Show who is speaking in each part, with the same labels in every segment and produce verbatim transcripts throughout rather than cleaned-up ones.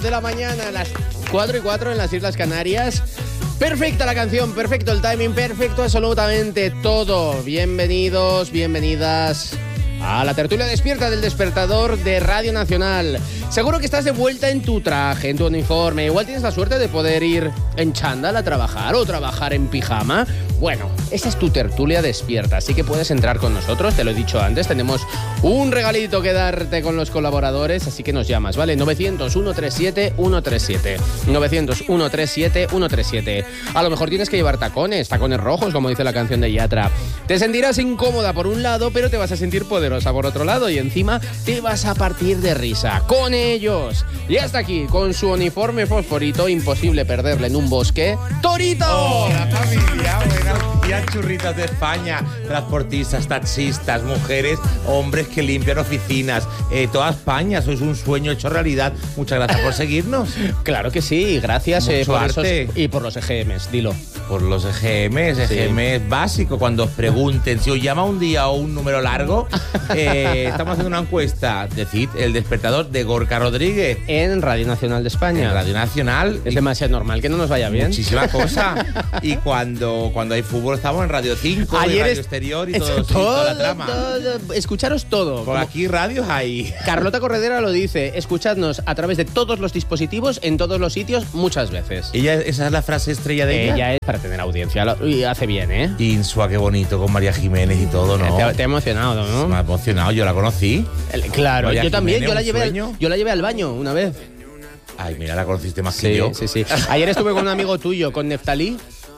Speaker 1: de la mañana, las cuatro y cuatro en las Islas Canarias. Perfecta la canción, perfecto el timing, perfecto absolutamente todo. Bienvenidos, bienvenidas a la tertulia despierta del despertador de Radio Nacional. Seguro que estás de vuelta en tu traje, en tu uniforme. Igual tienes la suerte de poder ir en chándal a trabajar o trabajar en pijama. Bueno, esa es tu tertulia despierta, así que puedes entrar con nosotros, te lo he dicho antes. Tenemos un regalito que darte con los colaboradores, así que nos llamas, ¿vale? novecientos, ciento treinta y siete, ciento treinta y siete. novecientos, ciento treinta y siete, ciento treinta y siete. A lo mejor tienes que llevar tacones, tacones rojos, como dice la canción de Yatra. Te sentirás incómoda por un lado, pero te vas a sentir poderosa por otro lado y encima te vas a partir de risa con ellos. Y hasta aquí, con su uniforme fosforito, imposible perderle en un bosque, ¡Torito!
Speaker 2: ¡Hola, familia! Buenos días, churritas de España. Transportistas, taxistas, mujeres, hombres que limpian oficinas. Eh, toda España, sois un sueño hecho realidad. Muchas gracias por seguirnos.
Speaker 1: Claro que sí, gracias eh, por
Speaker 2: arte.
Speaker 1: esos, y por los E G Ms, dilo.
Speaker 2: Por los E G Ms, E G M es básico. Cuando os pregunten si os llama un día o un número largo, eh, estamos haciendo una encuesta. Decid el despertador de Gorka Rodríguez.
Speaker 1: En Radio Nacional de España.
Speaker 2: En Radio Nacional.
Speaker 1: Es demasiado normal que no nos vaya bien.
Speaker 2: Muchísima cosa. Y cuando, cuando hay fútbol estamos en Radio cinco, en Radio
Speaker 1: es,
Speaker 2: Exterior y, todo,
Speaker 1: todo,
Speaker 2: y toda la trama.
Speaker 1: Todo, escucharos todo.
Speaker 2: Por
Speaker 1: Como
Speaker 2: aquí radios hay.
Speaker 1: Carlota Corredera lo dice, escuchadnos a través de todos los dispositivos, en todos los sitios, muchas veces.
Speaker 2: Ella, esa es la frase estrella de ella.
Speaker 1: Ella es para tener audiencia, lo, y hace bien, ¿eh?
Speaker 2: Insua, qué bonito, con María Jiménez y todo, ¿no?
Speaker 1: Te, te ha emocionado, ¿no?
Speaker 2: Me ha emocionado, yo la conocí.
Speaker 1: El, claro,
Speaker 2: María
Speaker 1: yo también,
Speaker 2: Jiménez,
Speaker 1: yo la,
Speaker 2: un
Speaker 1: llevé al,
Speaker 2: sueño.
Speaker 1: yo la llevé al baño una vez.
Speaker 2: Ay, mira, la conociste más
Speaker 1: Sí,
Speaker 2: que yo.
Speaker 1: sí, sí. Ayer estuve con un amigo tuyo, con Neftalí.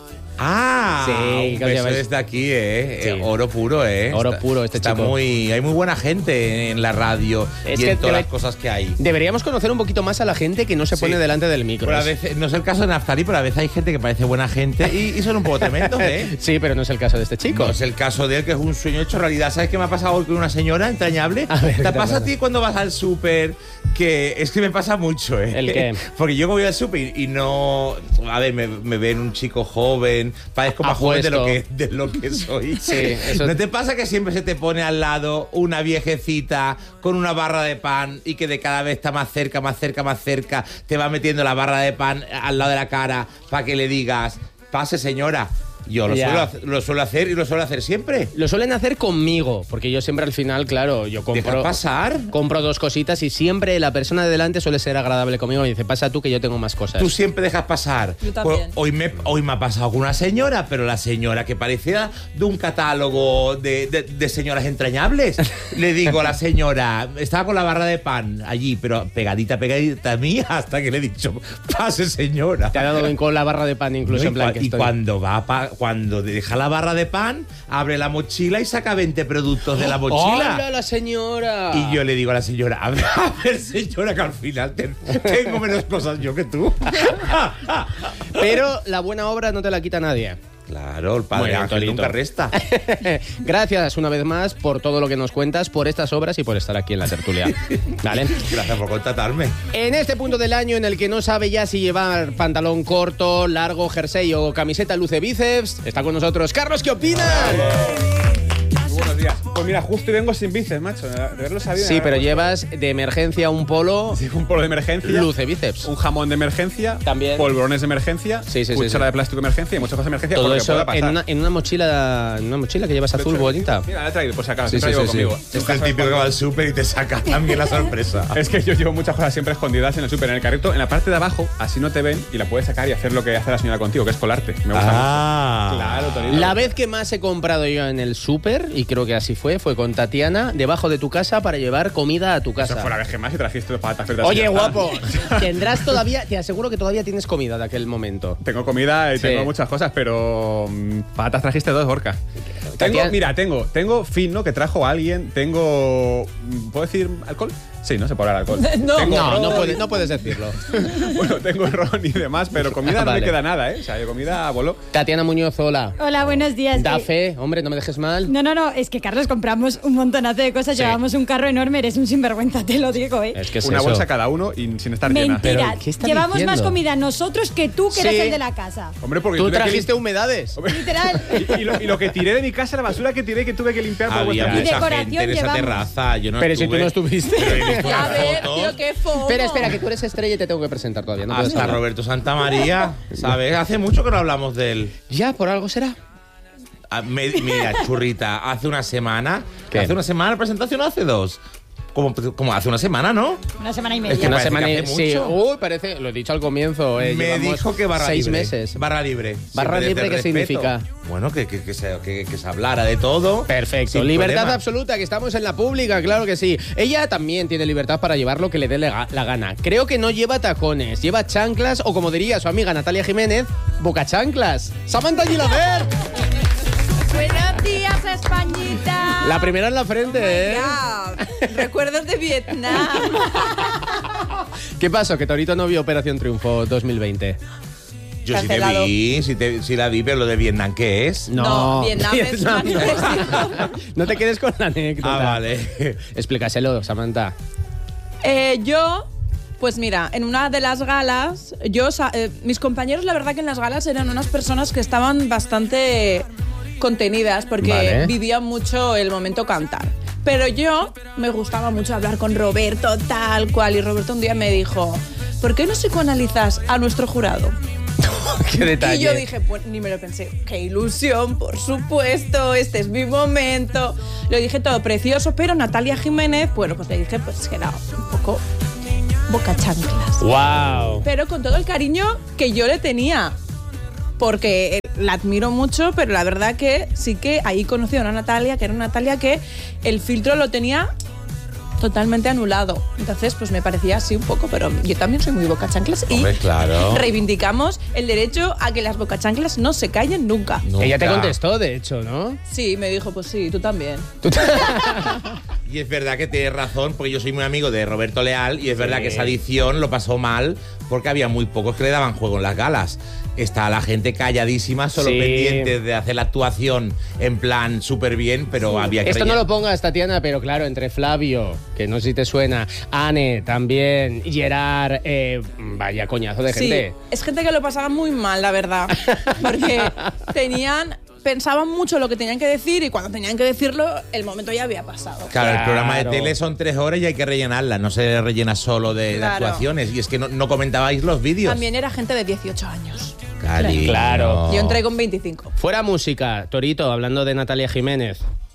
Speaker 2: Ah,
Speaker 1: Sí,
Speaker 2: un
Speaker 1: que
Speaker 2: beso
Speaker 1: os
Speaker 2: desde aquí, ¿eh?
Speaker 1: Sí.
Speaker 2: Eh, Oro puro, ¿eh?
Speaker 1: Oro
Speaker 2: Está-
Speaker 1: puro este
Speaker 2: está
Speaker 1: chico.
Speaker 2: muy, hay muy buena gente en la radio
Speaker 1: Es
Speaker 2: y
Speaker 1: que
Speaker 2: en todas
Speaker 1: debe-
Speaker 2: las cosas que hay.
Speaker 1: Deberíamos conocer un poquito más a la gente que no se
Speaker 2: Sí.
Speaker 1: pone delante del micro.
Speaker 2: Pero a veces, no es el caso de Naftali, pero a veces hay gente que parece buena gente y, y son un poco tremendos, ¿eh?
Speaker 1: Sí, pero no es el caso de este chico.
Speaker 2: No es el caso de él, que es un sueño hecho realidad. ¿Sabes qué me ha pasado hoy con una señora entrañable?
Speaker 1: A ver, ¿qué
Speaker 2: ¿Te
Speaker 1: te
Speaker 2: pasa a
Speaker 1: pasa?
Speaker 2: ti cuando vas al súper? Que es que me pasa mucho, ¿eh?
Speaker 1: ¿El qué?
Speaker 2: Porque yo voy al súper y no... A ver, me, me ven un chico joven, parezco más joven de lo, que, de lo que soy.
Speaker 1: Sí, eso-
Speaker 2: ¿No te pasa que siempre se te pone al lado una viejecita con una barra de pan y que de cada vez está más cerca, más cerca, más cerca, te va metiendo la barra de pan al lado de la cara para que le digas, pase señora? Yo lo
Speaker 1: Ya.
Speaker 2: suelo, hacer, lo suelo hacer y lo suelo hacer siempre.
Speaker 1: Lo suelen hacer conmigo, porque yo siempre al final, claro, yo
Speaker 2: ¿Dejas
Speaker 1: compro,
Speaker 2: pasar?
Speaker 1: compro dos cositas y siempre la persona de delante suele ser agradable conmigo y dice, pasa tú que yo tengo más cosas.
Speaker 2: Tú siempre dejas pasar.
Speaker 3: Yo también.
Speaker 2: Pues hoy, me, hoy me ha pasado con una señora, pero la señora que parecía de un catálogo de, de- de señoras entrañables. Le digo a la señora, estaba con la barra de pan allí, pero pegadita, pegadita a mí, hasta que le he dicho, pase señora.
Speaker 1: Te ha dado bien con la barra de pan incluso
Speaker 2: ¿No?
Speaker 1: en plan
Speaker 2: y,
Speaker 1: que
Speaker 2: cua- y
Speaker 1: estoy-
Speaker 2: cuando va pa- cuando deja la barra de pan, abre la mochila y saca veinte productos de la mochila.
Speaker 1: ¡Hola, la señora!
Speaker 2: Y yo le digo a la señora, a ver, a ver, señora, que al final te- tengo menos cosas yo que tú.
Speaker 1: Pero la buena obra no te la quita nadie.
Speaker 2: Claro, el
Speaker 1: Muy
Speaker 2: padre
Speaker 1: bien,
Speaker 2: Ángel
Speaker 1: Torito.
Speaker 2: nunca resta.
Speaker 1: Gracias una vez más por todo lo que nos cuentas, por estas obras y por estar aquí en la tertulia. ¿Vale?
Speaker 2: Gracias por contratarme.
Speaker 1: En este punto del año en el que no sabe ya si llevar pantalón corto, largo, jersey o camiseta luce bíceps, está con nosotros Carlos, ¿qué opinas?
Speaker 4: Muy buenos días. Pues mira, justo y vengo sin bíceps, macho. De haberlo sabido.
Speaker 1: Sí,
Speaker 4: me
Speaker 1: pero
Speaker 4: habría
Speaker 1: llevas de emergencia un polo,
Speaker 4: puesto un polo de emergencia,
Speaker 1: luce bíceps.
Speaker 4: un jamón de emergencia,
Speaker 1: También.
Speaker 4: polvorones de emergencia,
Speaker 1: Sí, sí, sí,
Speaker 4: cuchara
Speaker 1: sí.
Speaker 4: de plástico de emergencia y muchas cosas de emergencia. por
Speaker 1: Todo
Speaker 4: lo que
Speaker 1: eso
Speaker 4: pueda pasar.
Speaker 1: en una, en una mochila, en una mochila que llevas
Speaker 4: De
Speaker 1: azul
Speaker 4: hecho,
Speaker 1: bonita.
Speaker 4: Mira, la he traído por si acaso.
Speaker 1: Sí,
Speaker 4: siempre
Speaker 1: sí,
Speaker 4: llevo
Speaker 1: sí,
Speaker 4: conmigo.
Speaker 2: Es el típico que va al súper y te saca también la sorpresa.
Speaker 4: Es que yo llevo muchas cosas siempre escondidas en el súper, en el carrito, en la parte de abajo, así no te ven y la puedes sacar y hacer lo que hace la señora contigo, que es colarte. Me gusta
Speaker 2: Ah.
Speaker 4: mucho. Claro, Tonito.
Speaker 1: La vez que más he comprado yo en el súper, y creo que así fue, fue con Tatiana, debajo de tu casa para llevar comida a tu
Speaker 4: Esa
Speaker 1: casa.
Speaker 4: fue la vez que más y trajiste patatas fritas.
Speaker 1: Oye,
Speaker 4: y ya está.
Speaker 1: guapo, tendrás todavía, te aseguro que todavía tienes comida de aquel momento.
Speaker 4: Tengo comida y
Speaker 1: Sí.
Speaker 4: tengo muchas cosas, pero mm, patatas trajiste dos, Gorka. Tengo,
Speaker 1: Tatiana-
Speaker 4: mira, tengo, tengo fino que trajo alguien, tengo, mm, ¿puedo decir alcohol? Sí, no se puede hablar alcohol.
Speaker 3: No.
Speaker 4: Tengo
Speaker 1: No, no,
Speaker 4: ron
Speaker 1: puedes, no puedes decirlo.
Speaker 4: y- Bueno, tengo ron y demás, pero comida no
Speaker 1: Vale.
Speaker 4: me queda nada, ¿eh? O sea, de comida voló.
Speaker 1: Tatiana Muñoz, hola.
Speaker 5: Hola, buenos días.
Speaker 1: Da
Speaker 5: Eh,
Speaker 1: fe, hombre, no me dejes mal.
Speaker 5: No, no, no, es que Carlos compramos un montonazo de cosas,
Speaker 1: Sí.
Speaker 5: llevamos un carro enorme, eres un sinvergüenza, te lo digo, ¿eh?
Speaker 1: Es que es
Speaker 4: Una
Speaker 1: eso.
Speaker 4: bolsa cada uno y sin estar llena.
Speaker 5: Mentira,
Speaker 1: Pero, ¿qué está
Speaker 5: llevamos
Speaker 1: diciendo?
Speaker 5: más comida nosotros que tú, que
Speaker 1: Sí.
Speaker 5: eres el de la casa.
Speaker 4: Hombre, porque
Speaker 1: Tú
Speaker 4: tuve que
Speaker 1: trajiste
Speaker 4: lim-
Speaker 1: humedades.
Speaker 5: Literal.
Speaker 4: y, y lo, y lo que tiré de mi casa, la basura que tiré que tuve que limpiar por
Speaker 2: Había
Speaker 4: vuestra
Speaker 5: Y
Speaker 2: mucha
Speaker 5: decoración
Speaker 2: gente en esa
Speaker 5: llevamos.
Speaker 2: terraza. Yo no
Speaker 1: Pero si tú
Speaker 2: estuve.
Speaker 1: no estuviste.
Speaker 2: Pero visto
Speaker 3: A
Speaker 2: las
Speaker 3: ver,
Speaker 2: fotos?
Speaker 3: tío, qué foto.
Speaker 1: Espera, espera, que tú eres estrella y te tengo que presentar todavía. No puedes
Speaker 2: Hasta
Speaker 1: hablar.
Speaker 2: Roberto Santamaría, ¿sabes? Hace mucho que no hablamos de él.
Speaker 1: Ya, por algo será.
Speaker 2: Ah, me- mira, churrita, hace una semana.
Speaker 1: ¿Qué?
Speaker 2: ¿Hace una semana la presentación o hace dos? Como, como hace una semana, ¿no?
Speaker 5: Una semana y
Speaker 2: Es
Speaker 5: media.
Speaker 2: que
Speaker 1: Una
Speaker 2: parece
Speaker 1: semana
Speaker 2: que
Speaker 1: y...
Speaker 2: hace
Speaker 1: Sí,
Speaker 2: mucho.
Speaker 1: uy, parece, lo he dicho al comienzo. Eh,
Speaker 2: Me
Speaker 1: llevamos
Speaker 2: dijo que barra
Speaker 1: seis
Speaker 2: libre.
Speaker 1: meses.
Speaker 2: Barra libre.
Speaker 1: ¿Barra
Speaker 2: Siempre
Speaker 1: libre
Speaker 2: desde
Speaker 1: qué
Speaker 2: el respeto.
Speaker 1: significa?
Speaker 2: Bueno, que, que, que, se, que, que se hablara de todo.
Speaker 1: Perfecto.
Speaker 2: sin
Speaker 1: Libertad
Speaker 2: problema.
Speaker 1: absoluta, que estamos en la pública, claro que sí. Ella también tiene libertad para llevar lo que le dé la, la gana. Creo que no lleva tacones, lleva chanclas o, como diría su amiga Natalia Jiménez, boca chanclas. Samantha Gilabert.
Speaker 3: Buenos días, Españita.
Speaker 1: La primera en la frente, ¿eh?
Speaker 3: Ya, recuerdos de Vietnam.
Speaker 1: ¿Qué pasó? Que Torito no vio Operación Triunfo dos mil veinte.
Speaker 2: Yo sí te
Speaker 3: Cancelado.
Speaker 2: vi, sí, te, sí la vi, pero lo de Vietnam, ¿qué es?
Speaker 3: No, Vietnam es
Speaker 1: no.
Speaker 3: una-
Speaker 1: No te quedes con la anécdota.
Speaker 2: Ah, vale.
Speaker 1: Explícaselo, Samantha.
Speaker 3: Eh, yo, pues mira, en una de las galas, yo, sa- eh, mis compañeros, la verdad que en las galas eran unas personas que estaban bastante contenidas porque
Speaker 1: Vale.
Speaker 3: vivían mucho el momento cantar. Pero yo me gustaba mucho hablar con Roberto, tal cual, y Roberto un día me dijo, ¿por qué no psicoanalizas a nuestro jurado?
Speaker 1: Qué detalle.
Speaker 3: Y yo dije, pues ni me lo pensé, qué ilusión, por supuesto, este es mi momento. Lo dije todo precioso, pero Natalia Jiménez, bueno, pues le dije pues que era un poco boca chanclas.
Speaker 1: Wow.
Speaker 3: Pero con todo el cariño que yo le tenía, porque la admiro mucho, pero la verdad que sí que ahí conocí a una Natalia, que era una Natalia que el filtro lo tenía totalmente anulado. Entonces, pues me parecía así un poco, pero yo también soy muy boca chanclas y
Speaker 2: Hombre, claro.
Speaker 3: reivindicamos el derecho a que las boca chanclas no se callen nunca.
Speaker 2: Nunca.
Speaker 1: Ella te contestó, de hecho, ¿no?
Speaker 3: Sí, me dijo, pues sí, tú también.
Speaker 2: Y es verdad que tienes razón, porque yo soy muy amigo de Roberto Leal y es verdad que esa edición lo pasó mal porque había muy pocos que le daban juego en las galas. Está la gente calladísima, solo
Speaker 1: Sí.
Speaker 2: pendientes de hacer la actuación en plan súper bien, pero había que
Speaker 1: Esto no
Speaker 2: rellenar.
Speaker 1: lo pongas, Tatiana, pero claro, entre Flavio, que no sé si te suena, Anne también, Gerard, eh, vaya coñazo de
Speaker 3: Sí,
Speaker 1: gente.
Speaker 3: es gente que lo pasaba muy mal, la verdad. Porque tenían, pensaban mucho lo que tenían que decir y cuando tenían que decirlo, el momento ya había pasado.
Speaker 2: Claro, el programa de
Speaker 1: Claro.
Speaker 2: tele son tres horas y hay que rellenarla, no se rellena solo de, de
Speaker 3: Claro.
Speaker 2: actuaciones. Y es que no, no comentabais los vídeos.
Speaker 3: También era gente de dieciocho años.
Speaker 2: Cariño.
Speaker 1: Claro.
Speaker 3: Yo entré con veinticinco.
Speaker 1: Fuera música, Torito, hablando de Natalia Jiménez.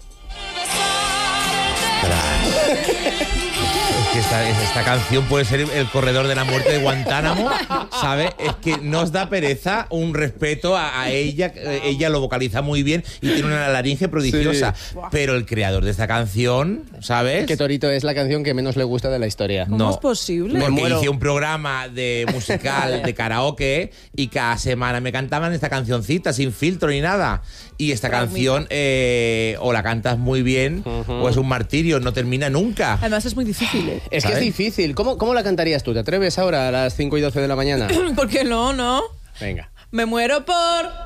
Speaker 2: Es que esta, esta canción puede ser el corredor de la muerte de Guantánamo, ¿sabes? Es que nos da pereza un respeto a, a ella. eh, Ella lo vocaliza muy bien y tiene una laringe prodigiosa.
Speaker 3: Sí.
Speaker 2: Pero el creador de esta canción, ¿sabes?
Speaker 1: Que Torito es la canción que menos le gusta de la historia.
Speaker 3: ¿Cómo
Speaker 2: No.
Speaker 3: es posible?
Speaker 1: Me
Speaker 2: Porque
Speaker 1: muero.
Speaker 2: hice un programa de musical de karaoke y cada semana me cantaban esta cancioncita sin filtro ni nada. Y esta canción eh, o la cantas muy bien o es un martirio, no termina nunca.
Speaker 3: Además es muy difícil, ¿eh?
Speaker 1: Es que es
Speaker 2: ¿Sabes?
Speaker 1: difícil. ¿Cómo, ¿Cómo la cantarías tú? ¿Te atreves ahora a las cinco y doce de la mañana?
Speaker 3: ¿Por qué no, no?
Speaker 1: Venga.
Speaker 3: Me muero por